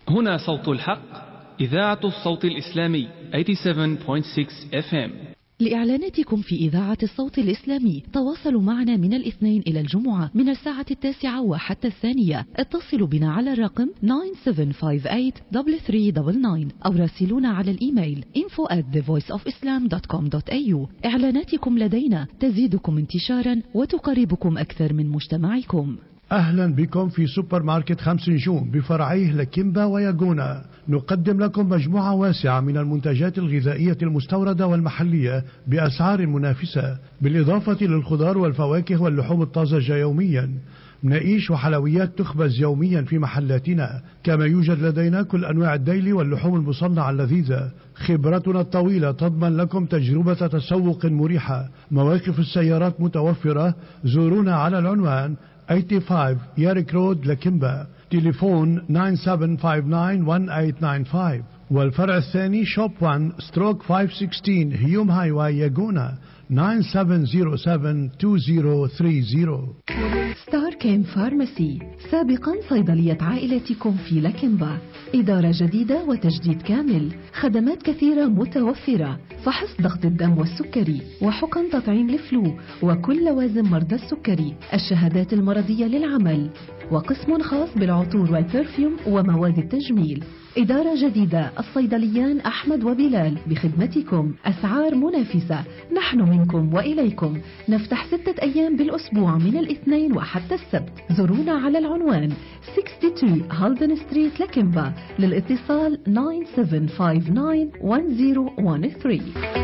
هنا صوت الحق، إذاعة الصوت الإسلامي 87.6 FM. لإعلاناتكم في إذاعة الصوت الإسلامي تواصلوا معنا من الاثنين إلى الجمعة من 9:00 وحتى 2:00. اتصلوا بنا على الرقم 9758-3399 أو راسلونا على الإيميل info@thevoiceofislam.com.au. إعلاناتكم لدينا تزيدكم انتشارا وتقربكم أكثر من مجتمعكم. أهلا بكم في سوبر ماركت 5 نجوم بفرعيه لكيمبا وياغونا. نقدم لكم مجموعة واسعة من المنتجات الغذائية المستوردة والمحلية بأسعار منافسة، بالإضافة للخضار والفواكه واللحوم الطازجة يوميا. مناقيش وحلويات تخبز يوميا في محلاتنا، كما يوجد لدينا كل أنواع الديلي واللحوم المصنعة اللذيذة. خبرتنا الطويلة تضمن لكم تجربة تسوق مريحة. مواقف السيارات متوفرة. زورونا على العنوان 85 ياريك رود لكيمبا، تليفون 9759-1895. والفرع الثاني شوب 1 ستروك 516 هيوم هايواي ياغونا 9707-2030. ستار كيم فارماسي، سابقا صيدلية عائلتكم في لكيمبا. إدارة جديدة وتجديد كامل، خدمات كثيرة متوفرة، فحص ضغط الدم والسكري، وحقن تطعيم الفلو وكل لوازم مرضى السكري، الشهادات المرضية للعمل، وقسم خاص بالعطور والبرفيوم ومواد التجميل. إدارة جديدة، الصيدليان أحمد وبلال بخدمتكم، أسعار منافسة. نحن منكم وإليكم، نفتح 6 أيام بالأسبوع من الاثنين وحتى السبت. زورونا على العنوان 62 هالدن ستريت لكيمبا، للاتصال 9759-1013.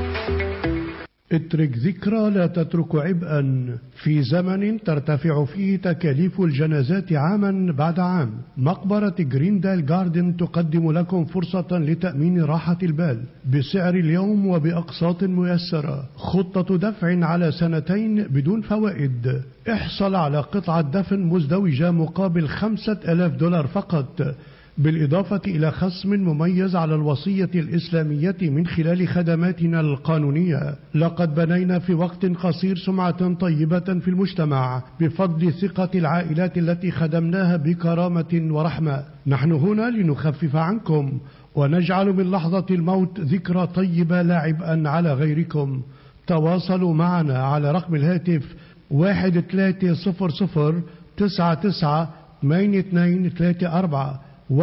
اترك ذكرى لا تترك عبئا. في زمن ترتفع فيه تكاليف الجنازات عاما بعد عام، مقبرة جريندال جاردن تقدم لكم فرصة لتأمين راحة البال بسعر اليوم وبأقساط ميسرة. خطة دفع على 2 بدون فوائد. احصل على قطعة دفن مزدوجة مقابل $5,000 فقط، بالإضافة إلى خصم مميز على الوصية الإسلامية من خلال خدماتنا القانونية. لقد بنينا في وقت قصير سمعة طيبة في المجتمع بفضل ثقة العائلات التي خدمناها بكرامة ورحمة. نحن هنا لنخفف عنكم ونجعل من لحظة الموت ذكرى طيبة لا عبئا على غيركم. تواصلوا معنا على رقم الهاتف 1300-99-8234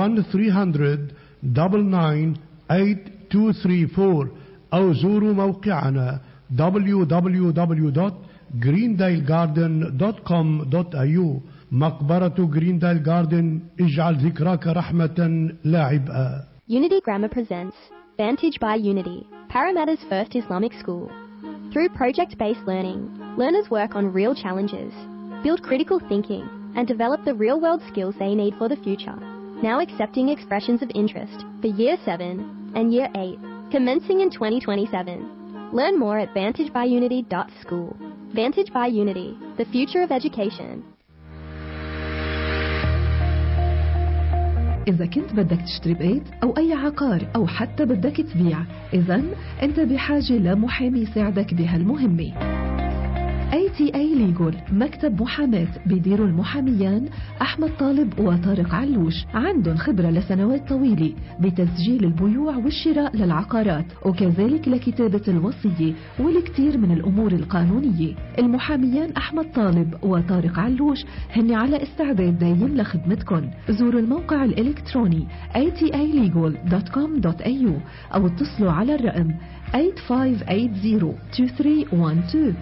1-300-998-234 أو زوروا موقعنا www.greendalegarden.com.au. مقبرة جريندال جاردن، اجعل ذكراك رحمة لا عبئا. Unity Grammar presents Vantage by Unity, Parramatta's first Islamic school. Through project-based learning, learners work on real challenges, build critical thinking, and develop the real-world skills they need for the future. Now accepting expressions of interest for Year 7 and Year 8, commencing in 2027. Learn more at vantagebyunity.school. Vantage by Unity, the future of education. إذا كنت بدك تشتري بيت أو أي عقار أو حتى بدك تبيع، إذن أنت بحاجة لمحامي يساعدك بهالمهمة. ATA Legal، مكتب محاماة بيديروا المحاميان أحمد طالب وطارق علوش. عندهم خبرة لسنوات طويلة بتسجيل البيوع والشراء للعقارات، وكذلك لكتابة الوصية والكثير من الأمور القانونية. المحاميان أحمد طالب وطارق علوش هن على استعداد دايم لخدمتكم. زوروا الموقع الإلكتروني atalegal.com.au أو اتصلوا على الرقم 8580-2312.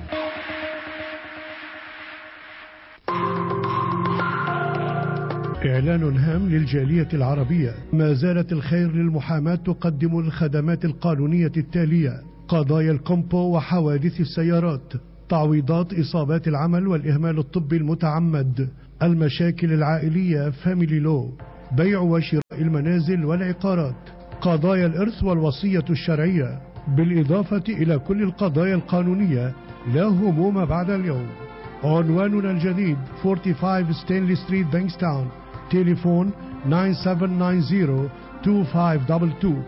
إعلان هام للجالية العربية. ما زالت الخير للمحاماة تقدم الخدمات القانونية التالية: قضايا الكومبو وحوادث السيارات، تعويضات إصابات العمل والإهمال الطبي المتعمد، المشاكل العائلية فاميلي لو، بيع وشراء المنازل والعقارات، قضايا الإرث والوصية الشرعية، بالإضافة إلى كل القضايا القانونية. لا هموم بعد اليوم. عنواننا الجديد 45 ستانلي ستريت بانكستاون، تليفون 9790-2522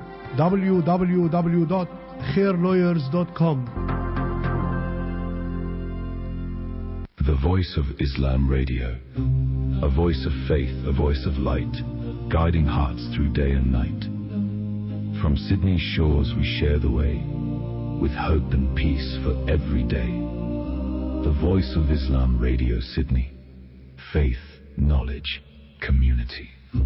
www.khairlawyers.com. The Voice of Islam Radio. A voice of faith, a voice of light, guiding hearts through day and night. From Sydney's shores we share the way, with hope and peace for every day. The Voice of Islam Radio Sydney. Faith, knowledge, community.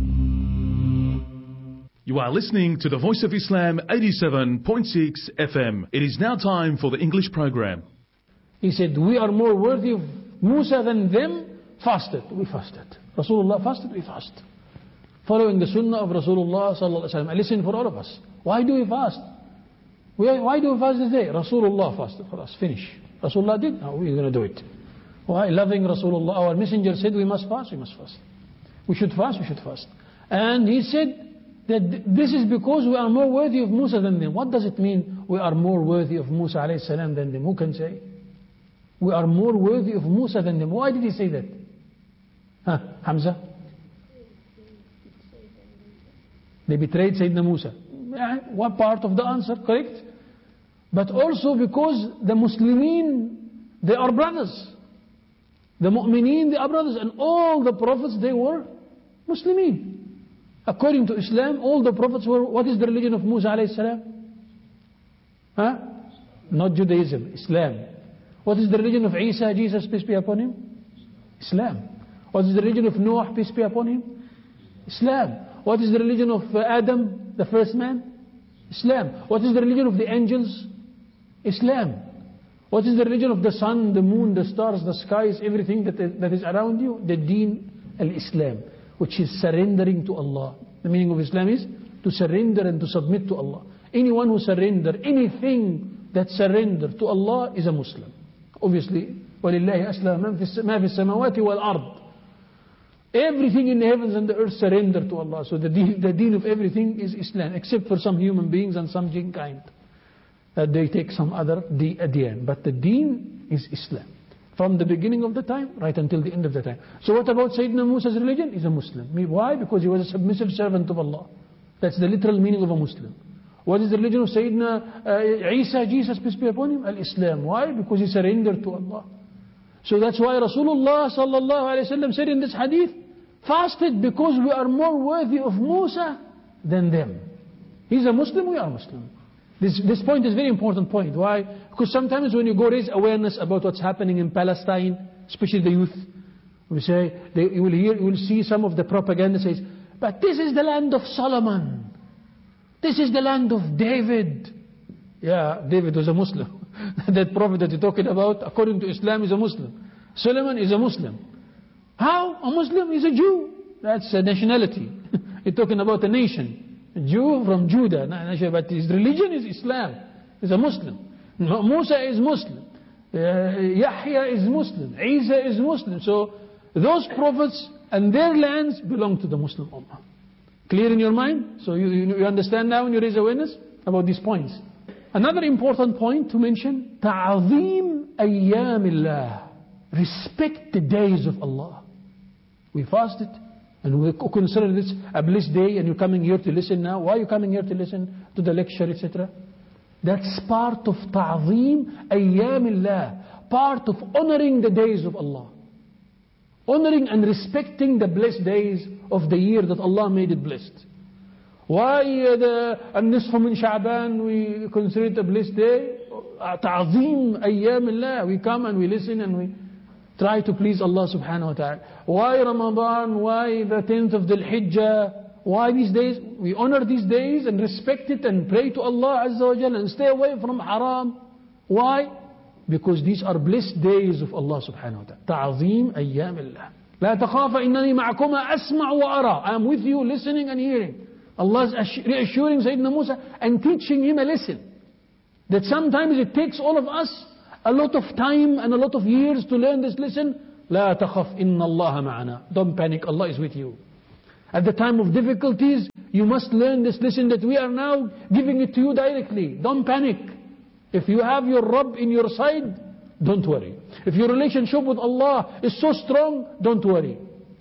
You are listening to the Voice of Islam 87.6 FM. It is now time for the English program. He said, we are more worthy of Musa than them. Fasted, we fasted. Rasulullah fasted, we fast. Following the sunnah of Rasulullah sallallahu alaihi wasallam. Listen for all of us. Why do we fast? Why do we fast this day? Rasulullah fasted for us. Finish. Rasulullah did. Now we're going to do it. Why? Loving Rasulullah. Our messenger said we must fast. We must fast. We should fast. We should fast. And he said that this is because we are more worthy of Musa than them. What does it mean? We are more worthy of Musa alayhi salam than them. Who can say? We are more worthy of Musa than them. Why did he say that? Hamza? They betrayed Sayyidina Musa. One part of the answer, correct? But also because the Muslimin, they are brothers. The Mu'mineen, they are brothers. And all the prophets, they were Muslimin. According to Islam, all the prophets were, what is the religion of Musa alayhi salam? Not Judaism, Islam. What is the religion of Isa, Jesus, peace be upon him? Islam. What is the religion of Noah, peace be upon him? Islam. What is the religion of Adam, the first man? Islam. What is the religion of the angels? Islam. What is the religion of the sun, the moon, the stars, the skies, everything that is around you? The deen al-Islam, which is surrendering to Allah. The meaning of Islam is to surrender and to submit to Allah. Anyone who surrender, anything that surrender to Allah is a Muslim. Obviously, وَلِلَّهِ أَسْلَمَ مَا فِي السَّمَاوَاتِ وَالْأَرْضِ. Everything in the heavens and the earth surrender to Allah. So the deen of everything is Islam, except for some human beings and some jinn kind. That they take some other deen. But the deen is Islam. From the beginning of the time, right until the end of the time. So what about Sayyidina Musa's religion? He's a Muslim. Why? Because he was a submissive servant of Allah. That's the literal meaning of a Muslim. What is the religion of Sayyidina Isa, Jesus, peace be upon him? Al-Islam. Why? Because he surrendered to Allah. So that's why Rasulullah sallallahu alayhi wa sallam said in this hadith, fasted because we are more worthy of Musa than them. He's a Muslim, we are Muslim. This point is a very important point. Why? Because sometimes when you go raise awareness about what's happening in Palestine, especially the youth, we say, you will see some of the propaganda says, but this is the land of Solomon. This is the land of David. Yeah, David was a Muslim. That prophet that you're talking about, according to Islam, is a Muslim. Solomon is a Muslim. How? A Muslim is a Jew. That's a nationality. You're talking about a nation. A Jew from Judah. But his religion is Islam. He's a Muslim. Musa is Muslim. Yahya is Muslim. Isa is Muslim. So those prophets and their lands belong to the Muslim Ummah. Clear in your mind? So you understand now when you raise awareness about these points. Another important point to mention, ta'zeem ayyamillah. Respect the days of Allah. We fasted and we consider this a blessed day, and you're coming here to listen now. Why are you coming here to listen to the lecture, etc.? That's part of ta'zeem ayyamillah. Part of honoring the days of Allah. Honoring and respecting the blessed days of the year that Allah made it blessed. Why the Nisf min Sha'ban we consider it a blessed day? Ta'zeem ayyamillah. We come and we listen and we try to please Allah subhanahu wa ta'ala. Why Ramadan? Why the 10th of Dhul Hijjah? Why these days? We honor these days and respect it and pray to Allah Azza wa Jalla and stay away from haram. Why? Because these are blessed days of Allah subhanahu wa ta'ala. Ta'zeem ayyamillah. لا تخاف إنني معكما أسمع وأرى. I am with you listening and hearing. Allah is reassuring Sayyidina Musa and teaching him a lesson. That sometimes it takes all of us a lot of time and a lot of years to learn this lesson. لا تخف إن الله معنا. Don't panic, Allah is with you. At the time of difficulties, you must learn this lesson that we are now giving it to you directly. Don't panic. If you have your Rabb in your side, don't worry. If your relationship with Allah is so strong, don't worry.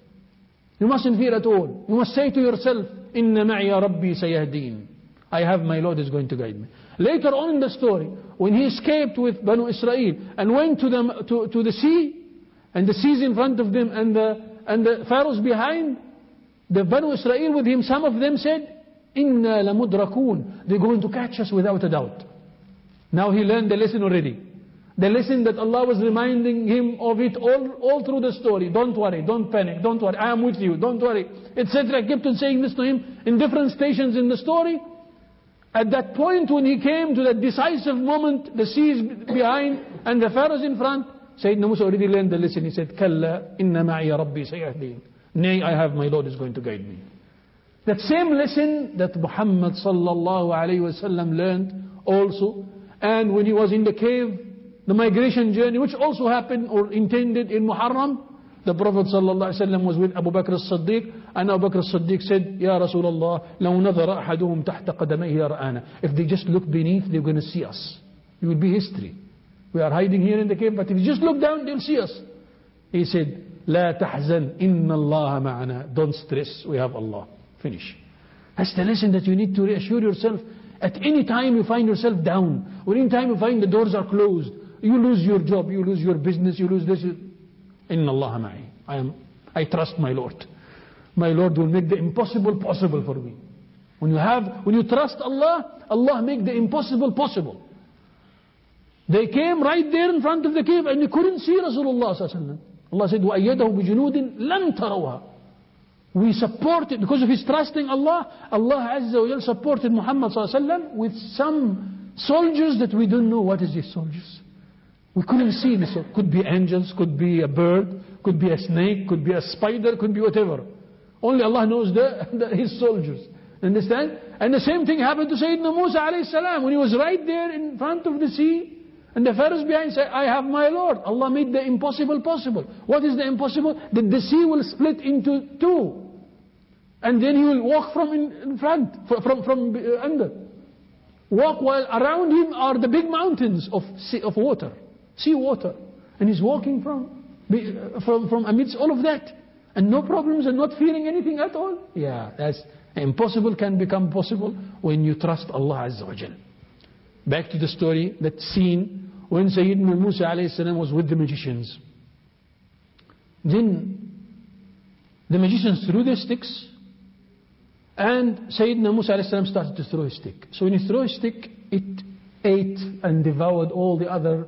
You mustn't fear at all. You must say to yourself, Inna ma'iya Rabbi sayahdeen. I have my Lord is going to guide me. Later on in the story, when he escaped with Banu Israel and went to the sea, and the seas in front of them, and the pharaohs behind, the Banu Israel with him, some of them said, Inna lamudrakun. They're going to catch us without a doubt. Now he learned the lesson already. The lesson that Allah was reminding him of it all through the story. Don't worry, don't panic, don't worry, I am with you, don't worry, etc. I kept on saying this to him in different stations in the story. At that point when he came to that decisive moment, the seas behind and the pharaohs in front, Sayyidina Musa already learned the lesson. He said, Kalla inna ma'iya rabbi sayahdin. Nay, I have my Lord is going to guide me. That same lesson that Muhammad sallallahu alayhi wa sallam learned also, and when he was in the cave, the migration journey, which also happened or intended in Muharram, the Prophet sallallahu alayhi wa sallam was with Abu Bakr as-Siddiq, and Abu Bakr as-Siddiq said, Ya Rasulullah, لو نظر أحدهم تحت قدميه لرآنا. If they just look beneath, they're going to see us. It will be history. We are hiding here in the cave, but if you just look down, they'll see us. He said, لا تحزن إن الله معنا. Don't stress, we have Allah. Finish. That's the lesson that you need to reassure yourself. At any time you find yourself down, or any time you find the doors are closed, you lose your job, you lose your business, you lose this. Inna Allah ma'i. I trust my Lord. My Lord will make the impossible possible for me. When you trust Allah, Allah make the impossible possible. They came right there in front of the cave and they couldn't see Rasulullah sallallahu alaihi wasallam. Allah said, وَأَيَّدَهُ بِجُنُودٍ لَمْ تَرَوْهَا. We supported, because of his trusting Allah, Allah Azza wa Jal supported Muhammad sallallahu alaihi wasallam with some soldiers that we don't know what is these soldiers. We couldn't see this. Could be angels, could be a bird, could be a snake, could be a spider, could be whatever. Only Allah knows his soldiers. Understand? And the same thing happened to Sayyidina Musa alayhi salam when he was right there in front of the sea. And the pharaohs behind said, I have my Lord. Allah made the impossible possible. What is the impossible? That the sea will split into two. And then he will walk from in front, from under. Walk while around him are the big mountains of water, sea water. And he's walking from amidst all of that. And no problems and not feeling anything at all. Yeah, that's impossible can become possible when you trust Allah Azza wa Jal. Back to the story, that scene when Sayyidina Musa alayhi salam was with the magicians. Then the magicians threw their sticks, and Sayyidina Musa alayhi salam started to throw his stick. So when he threw his stick, it ate and devoured all the other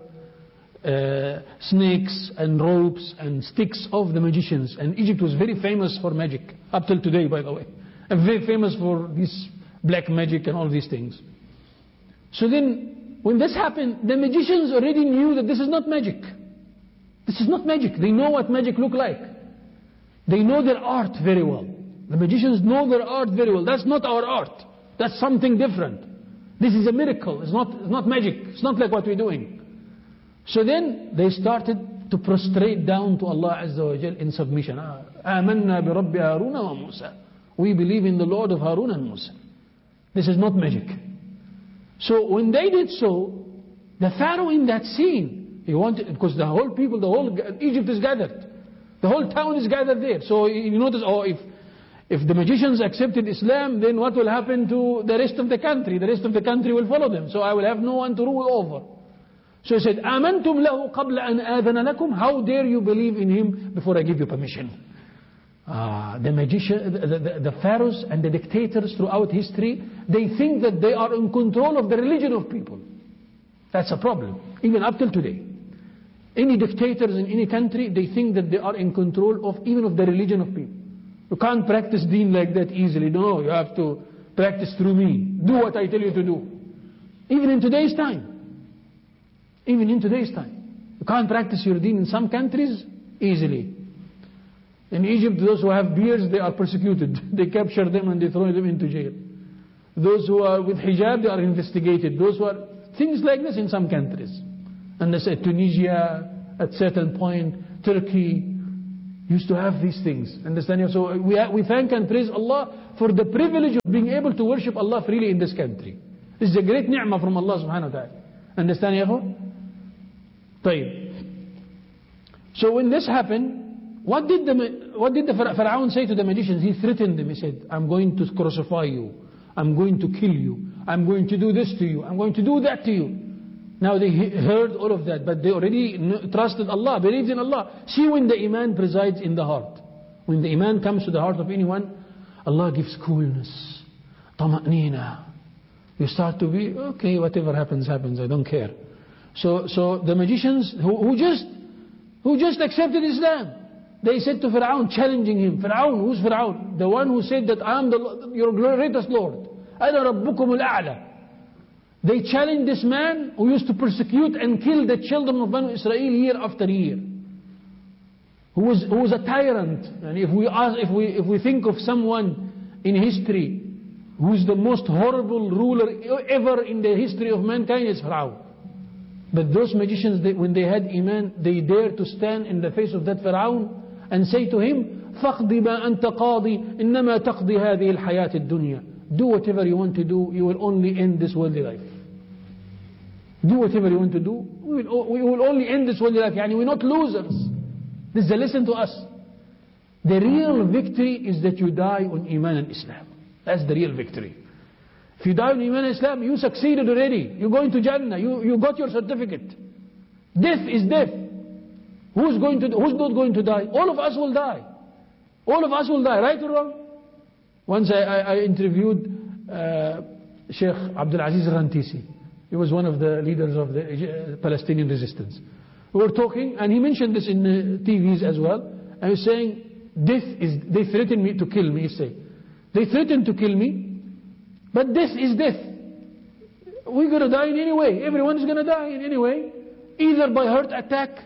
snakes and ropes and sticks of the magicians. And Egypt was very famous for magic, up till today, by the way. And very famous for this black magic and all these things. So then, when this happened, the magicians already knew that this is not magic. This is not magic. They know what magic look like. They know their art very well. The magicians know their art very well. That's not our art. That's something different. This is a miracle. It's not magic. It's not like what we're doing. So then they started to prostrate down to Allah Azza wa Jal in submission. آمنا برب هارون وموسى. We believe in the Lord of Harun and Musa. This is not magic. So when they did so, the Pharaoh in that scene, he wanted, because the whole people, the whole Egypt is gathered. The whole town is gathered there. So you notice, if the magicians accepted Islam, then what will happen to the rest of the country? The rest of the country will follow them. So I will have no one to rule over. So he said, آمنتم له قبل أن آذن لكم. How dare you believe in him before I give you permission? The pharaohs and the dictators throughout history, they think that they are in control of the religion of people. That's a problem, even up till today. Any dictators in any country, they think that they are in control of even of the religion of people. You can't practice deen like that easily. No, you have to practice through me. Do what I tell you to do. Even in today's time. Even in today's time. You can't practice your deen in some countries easily. In Egypt, those who have beards, they are persecuted. They capture them and they throw them into jail. Those who are with hijab, they are investigated. Those who are... Things like this in some countries. And they say Tunisia, at certain point, Turkey, used to have these things. Understand? So we thank and praise Allah for the privilege of being able to worship Allah freely in this country. This is a great ni'mah from Allah subhanahu wa ta'ala. Understand, ya akhu? So when this happened, what did the Pharaoh say to the magicians? He threatened them. He said, I'm going to crucify you. I'm going to kill you. I'm going to do this to you. I'm going to do that to you. Now they heard all of that, but they already trusted Allah, believed in Allah. See, when the Iman presides in the heart, when the Iman comes to the heart of anyone, Allah gives coolness, tama'nina. You start to be, okay, whatever happens, happens, I don't care. So the magicians who just accepted Islam, they said to Fir'aun, challenging him, Fir'aun, who's Fir'aun? The one who said that I am your greatest Lord. Ana rabbukum al-a'la. They challenged this man who used to persecute and kill the children of Banu Israel year after year. Who was a tyrant. And if we think of someone in history who is the most horrible ruler ever in the history of mankind, is Fir'aun. But those magicians, when they had Iman, they dared to stand in the face of that Fir'aun and say to him, فَقْضِ مَا أَنْتَ قَاضِ إِنَّمَا تَقْضِ هَذِهِ الْحَيَاةِ الدُّنْيَا. Do whatever you want to do, you will only end this worldly life. Do whatever you want to do, we will only end this worldly life. Yani we're not losers. This is a lesson to us. The real victory is that you die on Iman and Islam. That's the real victory. If you die on Iman and Islam, you succeeded already. You're going to Jannah. You got your certificate. Death is death. Who's not going to die? All of us will die. All of us will die, right or wrong? Once I interviewed Sheikh Abdul Aziz Rantisi. He was one of the leaders of the Palestinian resistance. We were talking, and he mentioned this in the TVs as well. And he was saying, they threatened me to kill me, he said. They threatened to kill me, but death is death. We're going to die in any way. Everyone is going to die in any way. Either by heart attack,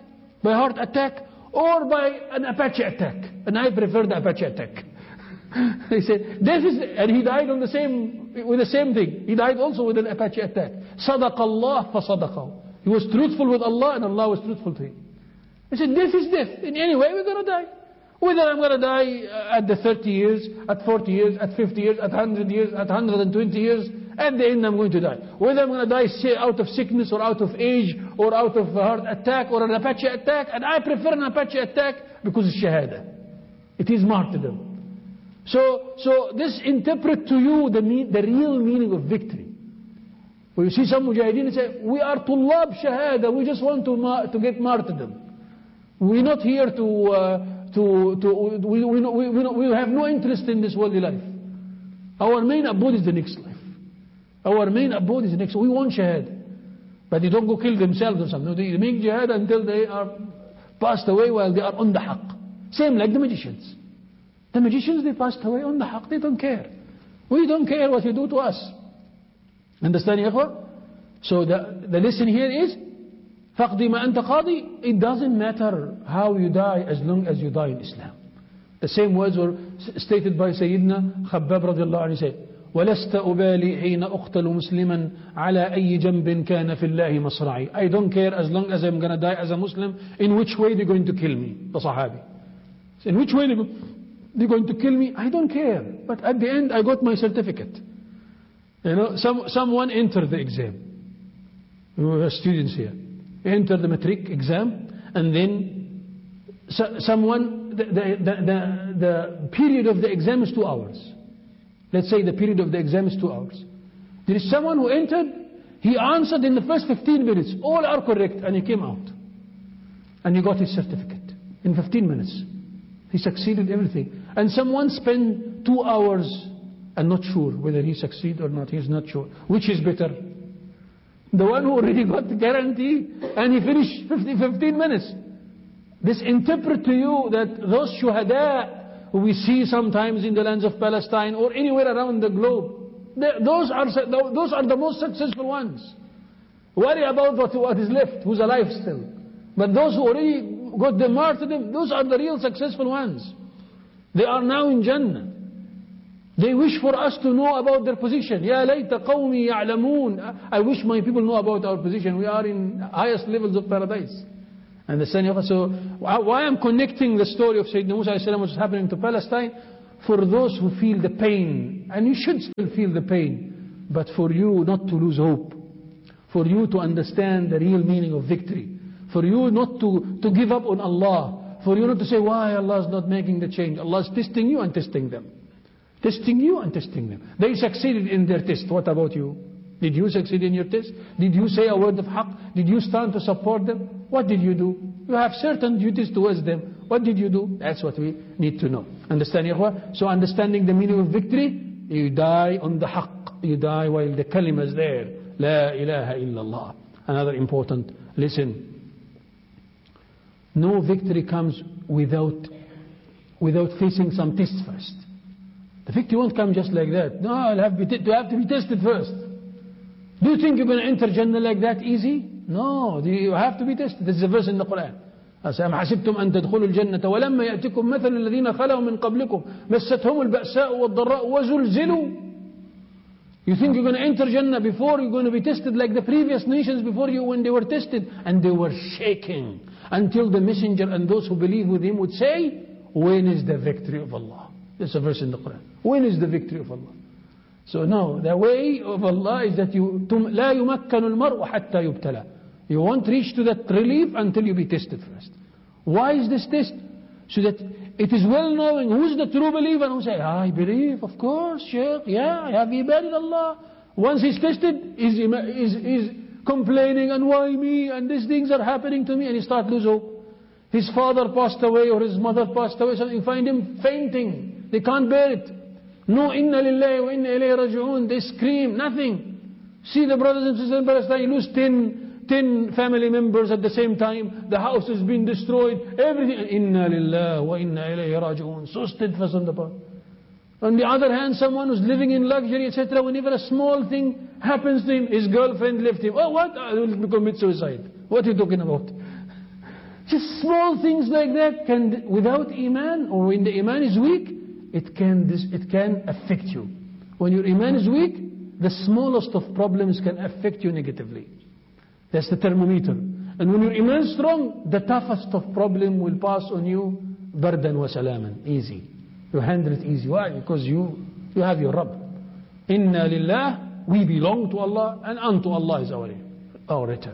or by an Apache attack. And I prefer the Apache attack. He said, death is, and he died with the same thing. He died also with an Apache attack. صدق الله فصدقه. He was truthful with Allah, and Allah was truthful to him. He said, death is death. In any way, we're going to die. Whether I'm going to die at the 30 years, at 40 years, at 50 years, at 100 years, at 120 years, at the end I'm going to die. Whether I'm going to die out of sickness or out of age or out of a heart attack or an Apache attack, and I prefer an Apache attack because it's shahada. It is martyrdom. So this interpret to you the real meaning of victory. When you see some mujahideen say, we are tullab shahada, we just want to get martyrdom. We're not here we have no interest in this worldly life. Our main abode is the next life. Our main abode is the next. We want shahada. But they don't go kill themselves or something. They make jihad until they are passed away while they are on the haqq. Same like the magicians. The magicians, they passed away on the haqq. They don't care. We don't care what you do to us. Understand, ya ikhwa? So the lesson here is, فَقْدِ مَا أَنْتَ قَاضِي. It doesn't matter how you die as long as you die in Islam. The same words were stated by Sayyidina Khabbab radiallahu anhu. He said, وَلَسْتَ أُبَالِي حِينَ أُقْتَلُ مُسْلِمًا عَلَى أَيِّ جَنْبٍ كَانَ فِي اللَّهِ مَصْرَعِي. I don't care as long as I'm going to die as a Muslim, in which way they're going to kill me. The Sahabi. In which way they're going to kill me, I don't care. But at the end, I got my certificate. You know, someone entered the exam. We were students here. Entered the matric exam, and then someone, the period of the exam is 2 hours. Let's say the period of the exam is 2 hours. There is someone who entered, he answered in the first 15 minutes. All are correct, and he came out. And he got his certificate in 15 minutes. He succeeded everything. And someone spent 2 hours and not sure whether he succeeded or not. He's not sure. Which is better? The one who already got the guarantee and he finished 15 minutes. This interpret to you that those shuhada who we see sometimes in the lands of Palestine or anywhere around the globe, those are the most successful ones. Worry about what is left, who's alive still. But those who already got the martyrdom, those are the real successful ones. They are now in Jannah. They wish for us to know about their position. Ya layta qawmi ya'lamoon. I wish my people know about our position. We are in highest levels of paradise. And the Sani, so why I'm connecting the story of Sayyidina Musa alayhi salam, what's happening to Palestine, for those who feel the pain, and you should still feel the pain, but for you not to lose hope, for you to understand the real meaning of victory, for you not to give up on Allah, for you not to say, why Allah is not making the change. Allah is testing you and testing them. Testing you and testing them. They succeeded in their test. What about you? Did you succeed in your test? Did you say a word of haqq? Did you stand to support them? What did you do? You have certain duties towards them. What did you do? That's what we need to know. Understand, ikhwa? So understanding the meaning of victory, you die on the haqq. You die while the kalima is there. La ilaha illallah. Another important lesson. No victory comes without facing some tests first. The victory won't come just like that. No, you have to be tested first. Do you think you're going to enter Jannah like that easy? No, you have to be tested. This is a verse in the Quran. أَمْ حَسِبْتُمْ أَن تَدْخُلُوا الْجَنَّةَ وَلَمَّا يَأْتِكُمْ مَثَلُ الَّذِينَ خَلَوْا مِنْ قَبْلِكُمْ مَسَّتْهُمُ الْبَأْسَاءُ وَالضَّرَّاءُ وَزُلْزِلُوا. You think you're going to enter Jannah before you're going to be tested like the previous nations before you when they were tested? And they were shaking until the messenger and those who believe with him would say, when is the victory of Allah? There's a verse in the Quran. When is the victory of Allah? So no, the way of Allah is that لا يمكن المرء حتى يبتلى. You won't reach to that relief until you be tested first. Why is this test? So that it is well known who's the true believer who say, I believe, of course, Shaykh, yeah, I have ibadat Allah. Once he's tested, he's complaining, and why me, and these things are happening to me, and he starts lose hope. His father passed away or his mother passed away, so you find him fainting. They can't bear it. No, inna lillahi wa inna ilayhi raji'un. They scream, nothing. See the brothers and sisters in Palestine, you lose 10 family members at the same time. The house has been destroyed. Everything. Inna lillahi wa inna ilayhi raji'un. So steadfast on the path. On the other hand, someone who's living in luxury, etc., whenever a small thing happens to him, his girlfriend left him. Oh, what? I will commit suicide. What are you talking about? Just small things like that can, without iman, or when the iman is weak, it can affect you. When your iman is weak, the smallest of problems can affect you negatively. That's the thermometer. And when your iman is strong, the toughest of problem will pass on you, bardan wa salaman, easy. You handle it easy. Why? Because you have your Rabb. Inna lillah, we belong to Allah, and unto Allah is our return.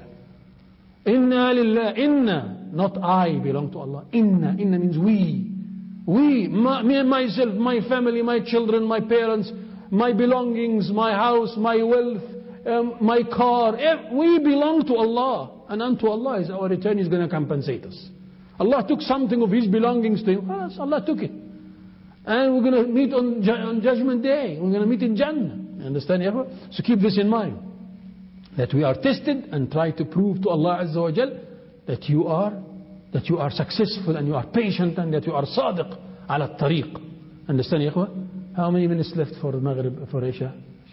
Inna lillah, inna, not I belong to Allah. Inna means we. We, me and myself, my family, my children, my parents, my belongings, my house, my wealth, my car, we belong to Allah, and unto Allah is our return. Is going to compensate us. Allah took something of His belongings to Him. Allah took it. And we're going to meet on Judgment Day. We're going to meet in Jannah. Understand? So keep this in mind. That we are tested and try to prove to Allah Azza wa Jal that you are successful and you are patient and that you are sadiq ala tariq. Understand, ikhwa? How many minutes left for Maghrib, for Isha?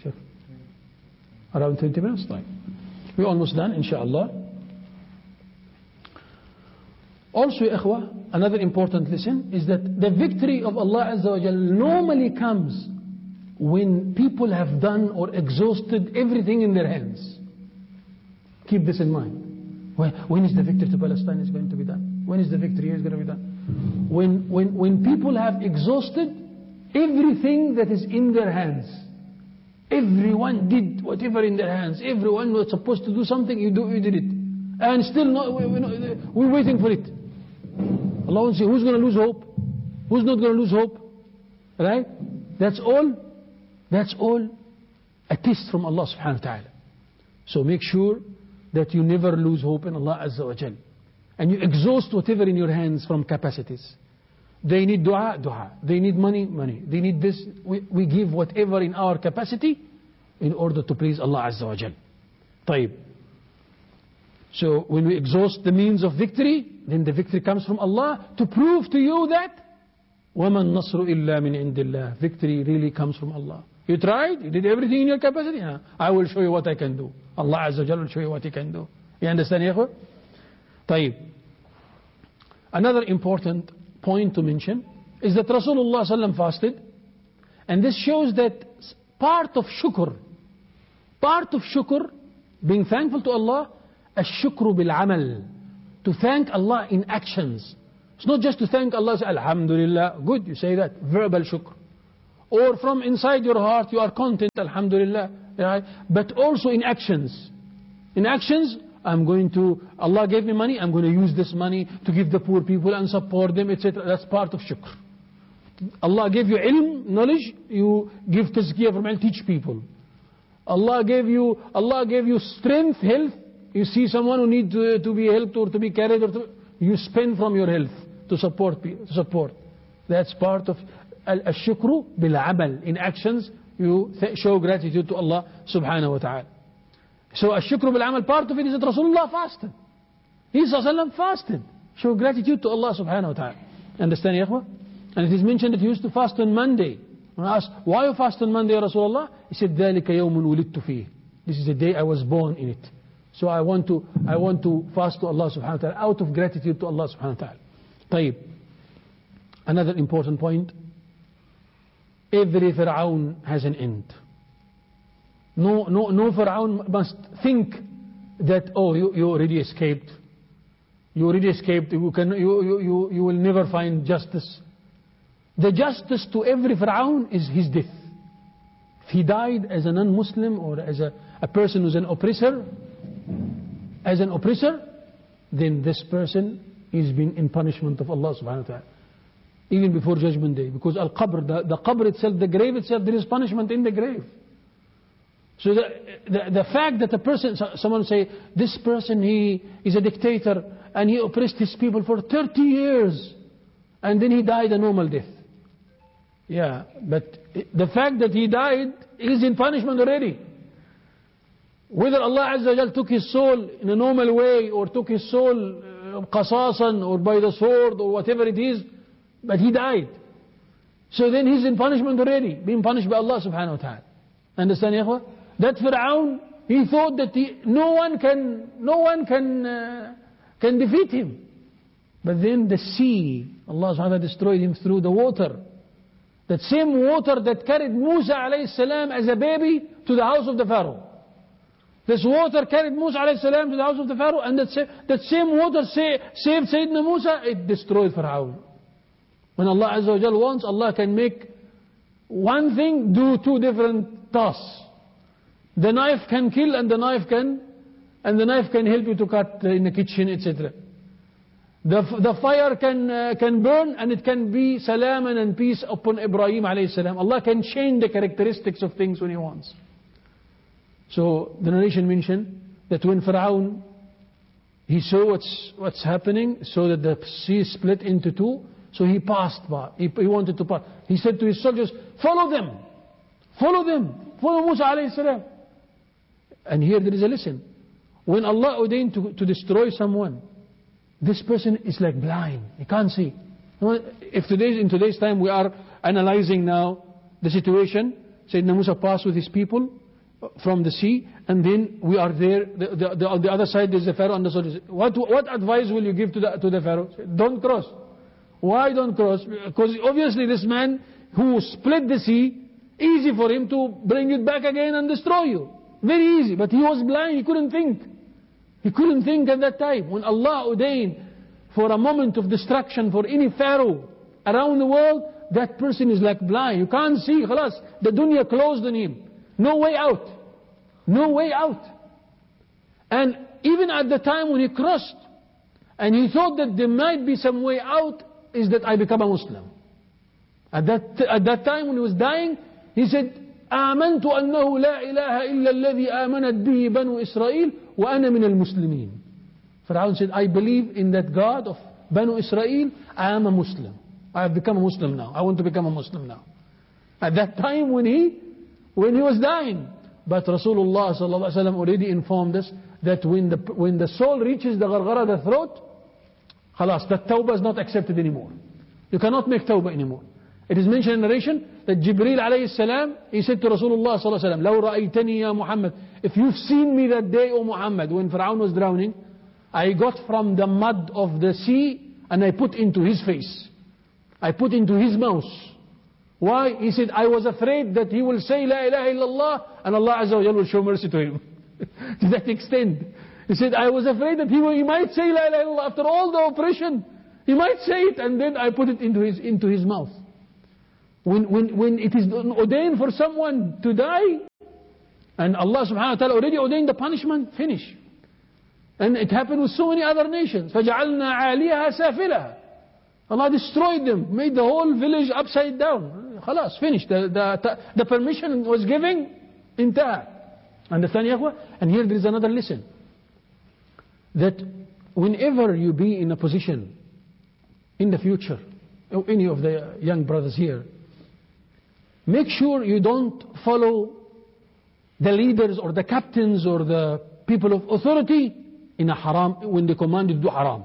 Around 20 minutes time. We're almost done, inshallah. Also, ikhwa, another important lesson is that the victory of Allah Azza wa Jal normally comes when people have done or exhausted everything in their hands. Keep this in mind. When is the victory to Palestine is going to be done? When is the victory is going to be done? When people have exhausted everything that is in their hands. Everyone did whatever in their hands. Everyone was supposed to do something, you did it. And still we're waiting for it. Allah will say, who's going to lose hope? Who's not going to lose hope? Right? That's all a test from Allah subhanahu wa ta'ala. So make sure that you never lose hope in Allah Azza wa Jal. And you exhaust whatever in your hands from capacities. They need dua, dua. They need money, money. They need this. We give whatever in our capacity in order to please Allah Azza wa Jal. طيب. So when we exhaust the means of victory, then the victory comes from Allah to prove to you that وَمَا النَّصْرُ إِلَّا مِنْ عِنْدِ اللَّهِ. Victory really comes from Allah. You tried, you did everything in your capacity. I will show you what I can do. Allah Azza wa Jalla will show you what He can do. You understand, ya ikhwa? طيب. Another important point to mention is that Rasulullah sallam fasted, and this shows that part of shukr, being thankful to Allah, الشكر بالعمل, to thank Allah in actions. It's not just to thank Allah, say, Alhamdulillah, good, you say that, verbal shukr. Or from inside your heart you are content, Alhamdulillah, right? But also in actions. In actions, Allah gave me money, I'm going to use this money to give the poor people and support them, etc. That's part of shukr. Allah gave you ilm, knowledge, you give tazkiyah from ilm, teach people. Allah gave you strength, health, You see someone who needs to be helped or to be carried, you spend from your health to support. That's part of al-shukru bil-amal. In actions, you show gratitude to Allah subhanahu wa ta'ala. So al-shukru bil-amal, part of it is that Rasulullah fasted. He sallallahu fasted. Show gratitude to Allah subhanahu wa ta'ala. Understand, ya ikhwah? And it is mentioned that he used to fast on Monday. When I asked, why you fast on Monday, Ya Rasulullah? He said, ذَلِكَ يَوْمٌ وُلِدْتُ فِيهِ. This is the day I was born in it. So I want to fast to Allah subhanahu wa ta'ala out of gratitude to Allah subhanahu wa ta'ala. طيب. Another important point. Every Fir'aun has an end. No Fir'aun must think that, oh, you already escaped. You already escaped. You will never find justice. The justice to every Fir'aun is his death. If he died as a non-Muslim or as a person who's an oppressor, then this person is being in punishment of Allah subhanahu wa ta'ala. Even before Judgment Day. Because Al-Qabr, the Qabr itself, the grave itself, there is punishment in the grave. So the fact that a person, someone say, this person, he is a dictator and he oppressed his people for 30 years and then he died a normal death. Yeah, but the fact that he died is in punishment already. Whether Allah Azza wa Jal took his soul in a normal way or took his soul qasasan or by the sword or whatever it is, but he died. So then he's in punishment already, being punished by Allah subhanahu wa ta'ala. Understand, ya ikhwah? That Fir'aun, he thought that no one can defeat him. But then the sea, Allah subhanahu wa ta'ala destroyed him through the water. That same water that carried Musa alayhi salam as a baby to the house of the Pharaoh. This water carried Musa alayhi salam to the house of the Pharaoh, and that same water saved Sayyidina Musa, it destroyed Fir'aun. When Allah Azza wa Jal wants, Allah can make one thing do two different tasks. The knife can kill and the knife can help you to cut in the kitchen, etc. The fire can burn and it can be salam and peace upon Ibrahim alayhi salam. Allah can change the characteristics of things when He wants. So the narration mentioned that when Fir'aun, he saw what's happening, so that the sea split into two, so he passed by. He wanted to pass. He said to his soldiers, follow them, follow Musa alayhi salam. And here there is a lesson. When Allah ordained to destroy someone, this person is like blind. He can't see. If in today's time we are analyzing now the situation, Sayyidina Musa passed with his people from the sea, and then we are there. On the other side there's the Pharaoh and the soldiers. What advice will you give to the Pharaoh? Don't cross. Why don't cross? Because obviously this man who split the sea, easy for him to bring it back again and destroy you. Very easy. But he was blind. He couldn't think. He couldn't think at that time. When Allah ordained for a moment of destruction for any Pharaoh around the world, that person is like blind. You can't see. Khalas. The dunya closed on him. No way out. No way out. And even at the time when he crossed, and he thought that there might be some way out, is that I become a Muslim. At that time when he was dying, he said, آمنت أنه لا إله إلا الذي آمنت به بنو إسرائيل وأنا من المسلمين. Fir'aun said, I believe in that God of Banu Israel. I am a Muslim. I have become a Muslim now. I want to become a Muslim now. At that time when he was dying. But Rasulullah sallallahu alaihi wasallam already informed us that when the soul reaches the gharghara, the throat, khalas, that tawbah is not accepted anymore. You cannot make tawbah anymore. It is mentioned in narration that Jibreel alayhi salam, he said to Rasulullah sallallahu alaihi wasallam, لَوْ رَأَيْتَنِي يَا Muhammad, if you've seen me that day, O Muhammad, when Fir'aun was drowning, I got from the mud of the sea and I put into his face. I put into his mouth. Why? He said, I was afraid that he will say La ilaha illallah and Allah Azza wa Jalla will show mercy to him. To that extent. He said, I was afraid that he might say La ilaha illallah after all the oppression. He might say it, and then I put it into his mouth. When it is ordained for someone to die, and Allah subhanahu wa ta'ala already ordained the punishment, finish. And it happened with so many other nations. فَجَعَلْنَا عَالِيَهَا سَافِلَهَا. Allah destroyed them, made the whole village upside down. Khalas, finished. The permission was given, intaha. Understand, ya akhwa? And here there is another lesson. that whenever you be in a position in the future, or any of the young brothers here, make sure you don't follow the leaders or the captains or the people of authority in a haram when they command you to do haram.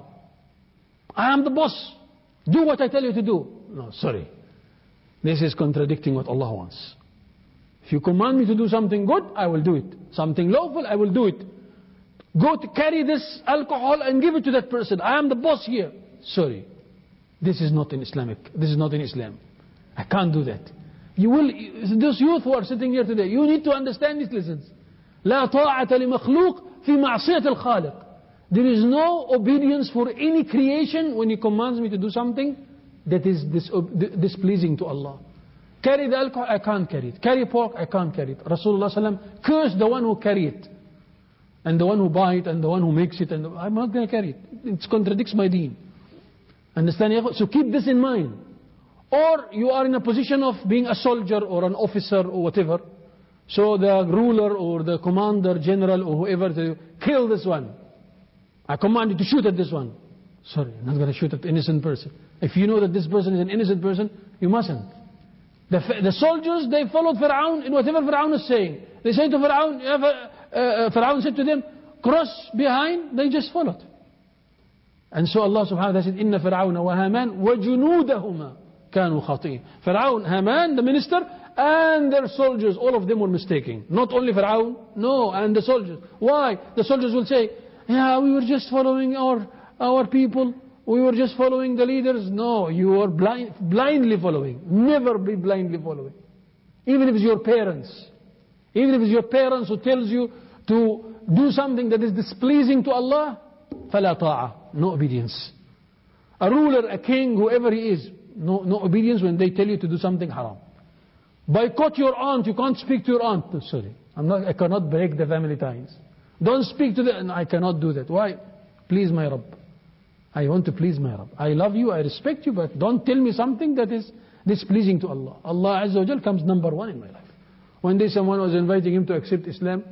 I am the boss. Do what I tell you to do. No, sorry. This is contradicting what Allah wants. If you command me to do something good, I will do it. Something lawful, I will do it. Go to carry this alcohol and give it to that person. I am the boss here. Sorry. This is not in Islamic. This is not in Islam. I can't do that. You will, those youth who are sitting here today, you need to understand these lessons. لا طاعة لمخلوق في معصية الخالق. There is no obedience for any creation when He commands me to do something that is displeasing to Allah. Carry the alcohol, I can't carry it. Carry pork, I can't carry it. Rasulullah ﷺ cursed the one who carry it, and the one who buy it, and the one who makes it, and I'm not going to carry it. It contradicts my deen. Understand? So keep this in mind. Or you are in a position of being a soldier or an officer or whatever. So the ruler or the commander, general or whoever, to kill this one. I command you to shoot at this one. Sorry, I'm not going to shoot at an innocent person. If you know that this person is an innocent person, you mustn't. The soldiers, they followed Fir'aun in whatever Fir'aun is saying. They say to Fir'aun, Fir'aun said to them, cross behind, they just followed. And so Allah subhanahu wa ta'ala said, إِنَّ فِرْعَوْنَ وَهَامَانَ وَجُنُودَهُمَا كَانُوا خَاطِئِينَ. Fir'aun, Haman, the minister, and their soldiers, all of them were mistaken. Not only Fir'aun, no, and the soldiers. Why? The soldiers will say, yeah, we were just following our people. We were just following the leaders. No, you are blindly following. Never be blindly following. Even if it's your parents. Even if it's your parents who tells you to do something that is displeasing to Allah, فَلَا طَاعَةً. No obedience. A ruler, a king, whoever he is, no obedience when they tell you to do something haram. Boycott your aunt. You can't speak to your aunt. No, sorry. I cannot break the family ties. Don't speak to them. No, I cannot do that. Why? Please my Rabb. I want to please my Rabb. I love you, I respect you, but don't tell me something that is displeasing to Allah. Allah Azza wa Jal comes number one in my life. One day someone was inviting him to accept Islam,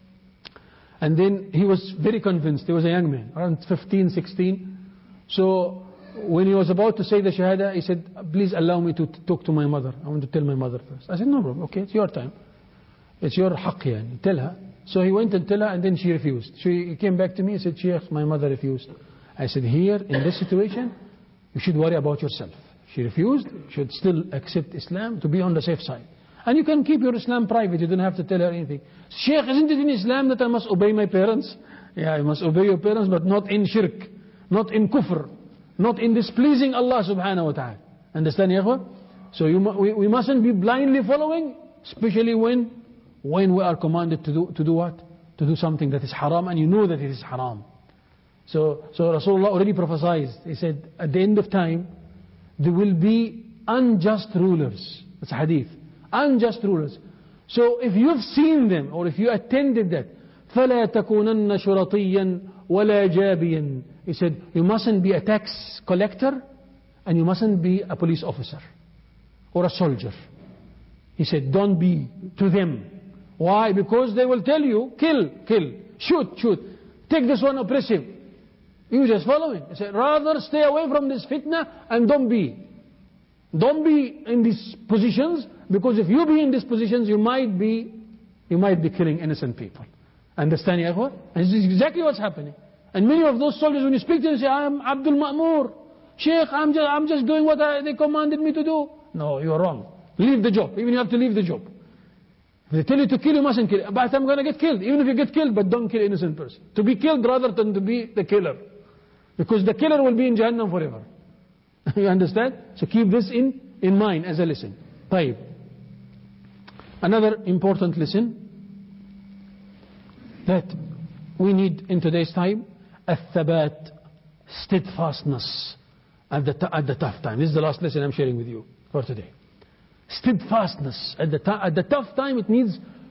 and then he was very convinced. He was a young man, around 15, 16. So when he was about to say the Shahada, he said, please allow me to talk to my mother. I want to tell my mother first. I said, no problem, okay, it's your time. It's your haqq, yani. Tell her. So he went and tell her, and then she refused. She came back to me and said, Sheikh, my mother refused. I said, here, in this situation, you should worry about yourself. She refused, you should still accept Islam to be on the safe side. And you can keep your Islam private, you don't have to tell her anything. Sheikh, isn't it in Islam that I must obey my parents? Yeah, you must obey your parents, but not in shirk, not in kufr, not in displeasing Allah subhanahu wa ta'ala. Understand, Yahweh? So we mustn't be blindly following, especially when we are commanded to do what? To do something that is haram, and you know that it is haram. So Rasulullah already prophesied. He said, at the end of time, there will be unjust rulers. That's a hadith. Unjust rulers. So if you've seen them, or if you attended that, فَلَا تَكُونَنَّ شُرَطِيًّا وَلَا جَابِيًّا. He said, you mustn't be a tax collector, and you mustn't be a police officer, or a soldier. He said, don't be to them. Why? Because they will tell you, kill, shoot, take this one oppressive. You just follow it. He said, rather stay away from this fitna and don't be in these positions, because if you be in these positions, you might be killing innocent people. Understand, ya ikhwan? And this is exactly what's happening. And many of those soldiers, when you speak to them, say, I am Abdul Ma'mur. Sheikh, I'm just doing what they commanded me to do. No, you're wrong. Leave the job. Even you have to leave the job. If they tell you to kill, you mustn't kill. But I'm going to get killed. Even if you get killed, but don't kill an innocent person. To be killed rather than to be the killer. Because the killer will be in Jahannam forever. You understand? So keep this in mind as a lesson. طيب. Another important lesson that we need in today's time, الثبات, steadfastness at the tough time. This is the last lesson I'm sharing with you for today. Steadfastness at the tough time. It needs